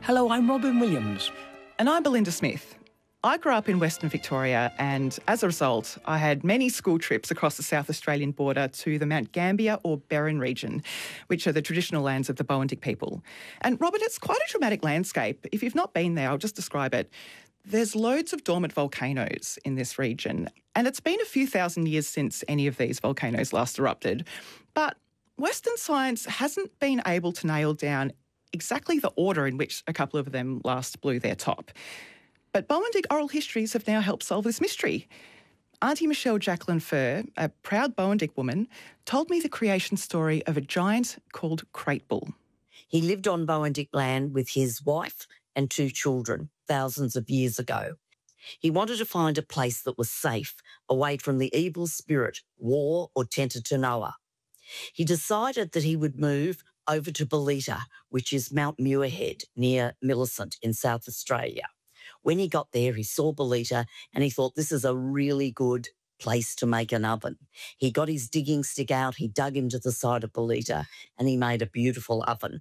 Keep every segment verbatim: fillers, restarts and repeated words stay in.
Hello, I'm Robin Williams. And I'm Belinda Smith. I grew up in Western Victoria and as a result, I had many school trips across the South Australian border to the Mount Gambier or Berrin region, which are the traditional lands of the Boandik people. And Robin, it's quite a dramatic landscape. If you've not been there, I'll just describe it. There's loads of dormant volcanoes in this region, and it's been a few thousand years since any of these volcanoes last erupted. But Western science hasn't been able to nail down exactly the order in which a couple of them last blew their top. But Boandik oral histories have now helped solve this mystery. Auntie Michelle Jacqueline Furr, a proud Boandik woman, told me the creation story of a giant called Cratebull. He lived on Boandik land with his wife and two children thousands of years ago. He wanted to find a place that was safe, away from the evil spirit, war or Tentanoa. He decided that he would move over to Belita, which is Mount Muirhead near Millicent in South Australia. When he got there, he saw Belita and he thought this is a really good place to make an oven. He got his digging stick out, he dug into the side of Belita and he made a beautiful oven.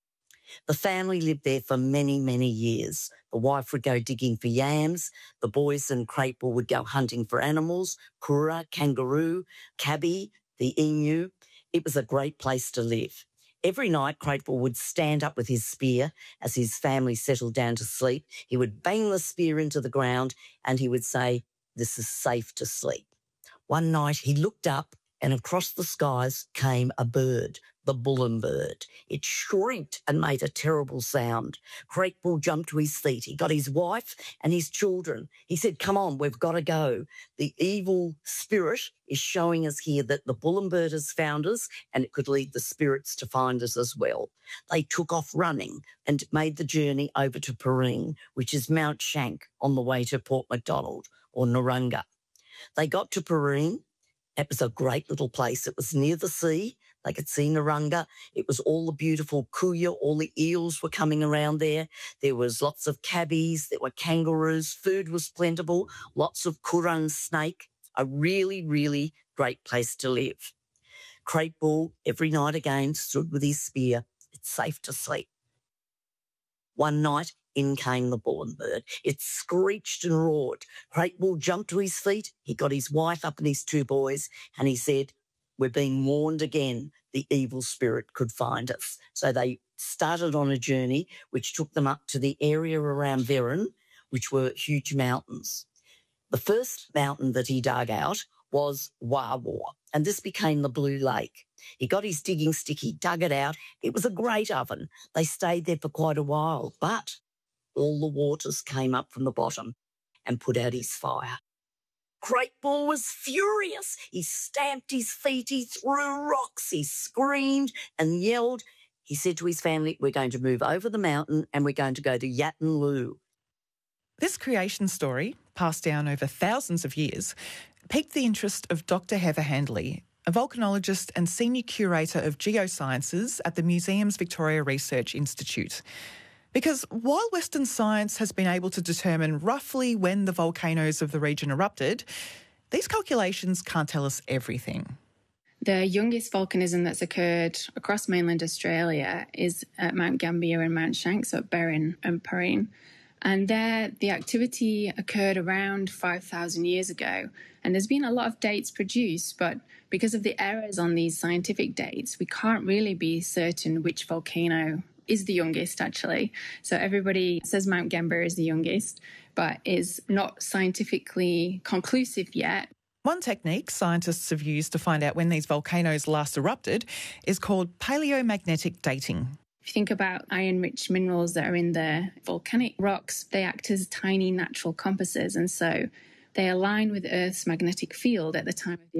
The family lived there for many, many years. The wife would go digging for yams. The boys and Cratebull would go hunting for animals, kura, kangaroo, cabby, the emu. It was a great place to live. Every night, Cratebull would stand up with his spear as his family settled down to sleep. He would bang the spear into the ground and he would say, "This is safe to sleep." One night, he looked up and across the skies came a bird, the bullen bird. It shrieked and made a terrible sound. Cratebull jumped to his feet. He got his wife and his children. He said, "Come on, we've got to go. The evil spirit is showing us here that the bullen bird has found us and it could lead the spirits to find us as well." They took off running and made the journey over to Perrine, which is Mount Shank on the way to Port Macdonald or Narunga. They got to Perrine. It was a great little place. It was near the sea. They could see Narunga. It was all the beautiful kuya. All the eels were coming around there. There was lots of cabbies. There were kangaroos. Food was plentiful. Lots of kura and snake. A really, really great place to live. Cratebull, every night again, stood with his spear. It's safe to sleep. One night, in came the bullen bird. It screeched and roared. Cratebull jumped to his feet. He got his wife up and his two boys, and he said, "We're being warned again. The evil spirit could find us." So they started on a journey which took them up to the area around Berrin, which were huge mountains. The first mountain that he dug out was Wawa, and this became the Blue Lake. He got his digging stick, he dug it out. It was a great oven. They stayed there for quite a while, but all the waters came up from the bottom and put out his fire. Cratebull was furious. He stamped his feet, he threw rocks, he screamed and yelled. He said to his family, "We're going to move over the mountain and we're going to go to Yatanlu." This creation story, passed down over thousands of years, piqued the interest of Doctor Heather Handley, a volcanologist and senior curator of geosciences at the Museum's Victoria Research Institute. Because while Western science has been able to determine roughly when the volcanoes of the region erupted, these calculations can't tell us everything. The youngest volcanism that's occurred across mainland Australia is at Mount Gambier and Mount Shank, so at Berrin and Perrine. And there, the activity occurred around five thousand years ago. And there's been a lot of dates produced, but because of the errors on these scientific dates, we can't really be certain which volcano is the youngest, actually. So everybody says Mount Gambier is the youngest, but is not scientifically conclusive yet. One technique scientists have used to find out when these volcanoes last erupted is called paleomagnetic dating. If you think about iron-rich minerals that are in the volcanic rocks, they act as tiny natural compasses, and so they align with Earth's magnetic field at the time of the